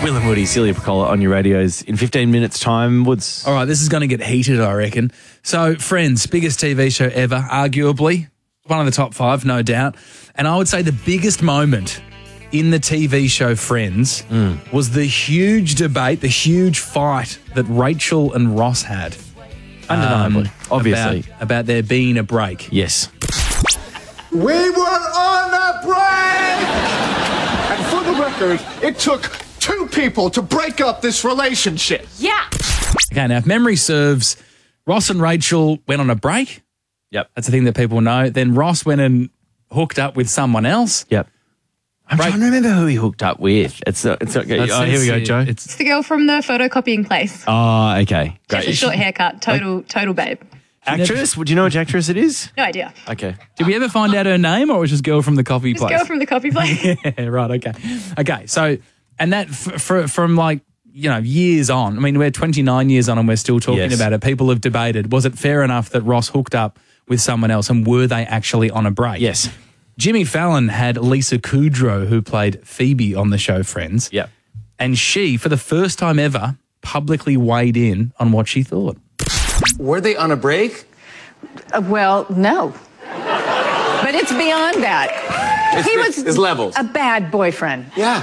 Will and Woody, Celia Piccola on your radios in 15 minutes' time. Woods. All right, this is going to get heated, I reckon. So, Friends, biggest TV show ever, arguably. One of the top 5, no doubt. And I would say the biggest moment in the TV show Friends was the huge debate, the huge fight that Rachel and Ross had. Undeniably, obviously. About there being a break. Yes. We were on a break! And for the record, it took 2 people to break up this relationship. Yeah. Okay, now if memory serves, Ross and Rachel went on a break. Yep. That's the thing that people know. Then Ross went and hooked up with someone else. Yep. I'm trying to remember who he hooked up with. It's not good. Oh, here we go, Joe. It's the girl from the photocopying place. Oh, okay. She has Great. a short haircut. Total babe. Actress? Would you know which actress it is? No idea. Okay. Did we ever find out her name, or was it just girl from the coffee This place? girl from the coffee place. Yeah, right, okay. So, and that from like, years on, I mean, we're 29 years on and we're still talking about it. People have debated, was it fair enough that Ross hooked up with someone else, and were they actually on a break? Yes. Jimmy Fallon had Lisa Kudrow, who played Phoebe on the show Friends. Yep. And she, for the first time ever, publicly weighed in on what she thought. Were they on a break? Well, no. But it's beyond that. He was It's levels. a bad boyfriend. Yeah.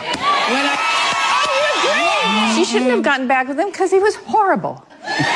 She shouldn't have gotten back with him because he was horrible.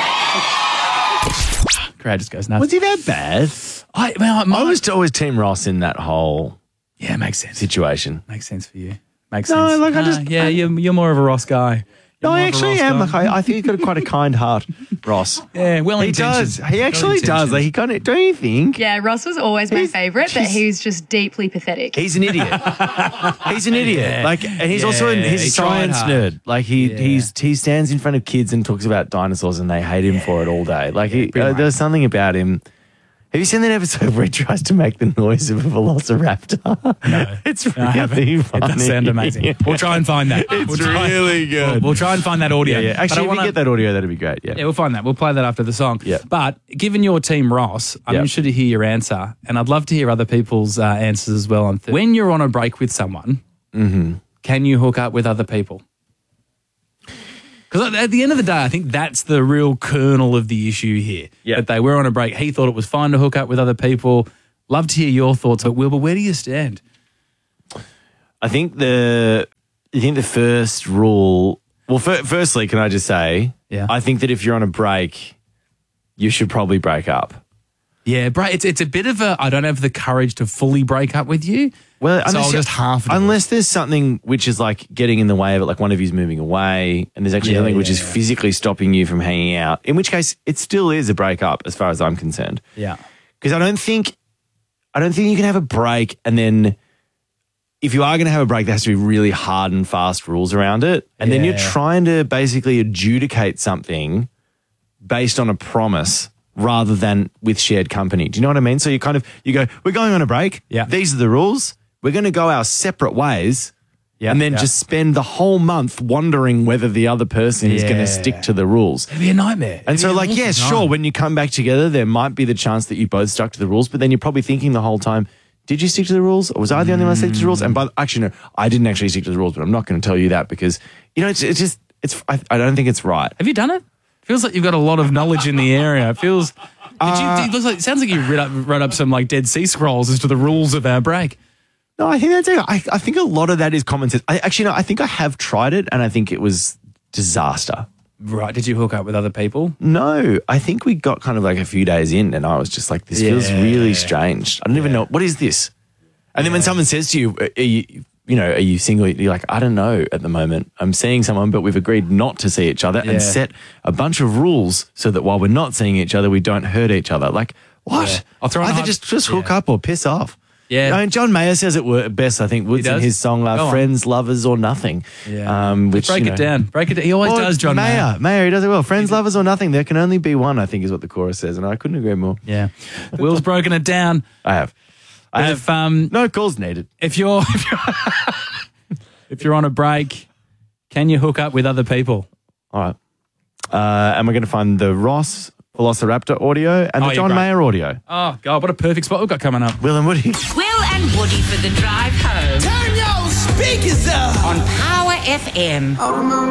Crowd just goes nuts. Was he that bad? I was always Team Ross in that whole makes sense. situation. Makes sense for you. Makes No, sense. like you're more of a Ross guy. No, You're I more of a actually Ross am. guy. Like, I think he's got quite a kind heart, Ross. Yeah, well He does. He actually does. Like, he kind of. Don't you think? Yeah, Ross was always my favourite, but she's- he was just deeply pathetic. He's an idiot. He's an idiot. Yeah. Like, and he's also he's a he tried science hard. nerd. Like he stands in front of kids and talks about dinosaurs, and they hate him for it all day. Like there's something about him. Have you seen that episode where he tries to make the noise of a velociraptor? No. It's No, I haven't. really It funny. does sound amazing. Yeah. We'll try and find that. It's really good. We'll try and find that audio. Yeah. But Actually, I if we get that audio, that'd be great. Yeah. Yeah, we'll find that. We'll play that after the song. Yeah. But given your team, Ross, I'm Yeah. interested to hear your answer, and I'd love to hear other people's answers as well. When you're on a break with someone, can you hook up with other people? Because at the end of the day, I think that's the real kernel of the issue here. Yeah. That they were on a break. He thought it was fine to hook up with other people. Love to hear your thoughts. But Will, where do you stand? I think the first rule. Well, firstly, can I just say, I think that if you're on a break, you should probably break up. Yeah, it's a bit of a, I don't have the courage to fully break up with you. Well, so I'll just half do it. unless there's something which is like getting in the way of it, like one of you's moving away, and there's actually something which is physically stopping you from hanging out. In which case, it still is a breakup, as far as I'm concerned. Yeah, because I don't think you can have a break and then. If you are going to have a break, there has to be really hard and fast rules around it. And then you're trying to basically adjudicate something based on a promise rather than with shared company. Do you know what I mean? So you go, we're going on a break. Yeah. These are the rules. We're going to go our separate ways. Yeah. And then just spend the whole month wondering whether the other person is going to stick to the rules. It'd be a nightmare. And so like, yeah, sure, when you come back together, there might be the chance that you both stuck to the rules, but then you're probably thinking the whole time, did you stick to the rules? Or was I the only one that stuck to the rules? And actually, no, I didn't actually stick to the rules, but I'm not going to tell you that because, I don't think it's right. Have you done it? Feels like you've got a lot of knowledge in the area. It feels, it sounds like you wrote up some like Dead Sea Scrolls as to the rules of our break. No, I think that's it. I think a lot of that is common sense. I think I have tried it and I think it was disaster. Right. Did you hook up with other people? No, I think we got kind of like a few days in and I was just like, this feels really strange. I don't even know. What is this? And then when someone says to you, are you single? You're like, I don't know at the moment. I'm seeing someone, but we've agreed not to see each other and set a bunch of rules so that while we're not seeing each other, we don't hurt each other. Like, what? Yeah. I'll throw in either just hook up or piss off. Yeah. I mean, John Mayer says it best, I think, Woods in his song, Friends, Lovers or Nothing. Yeah. Which, break it down. He always does, John Mayer. Mayer, he does it well. Friends, lovers or nothing. There can only be one, I think, is what the chorus says. And I couldn't agree more. Yeah. Will's broken it down. I have. No calls needed. If you're on a break, can you hook up with other people? All right. And we're going to find the Ross Velociraptor audio and the John Mayer audio. Oh, God, what a perfect spot we've got coming up. Will and Woody. Will and Woody for the drive home. Turn your speakers up On Power FM.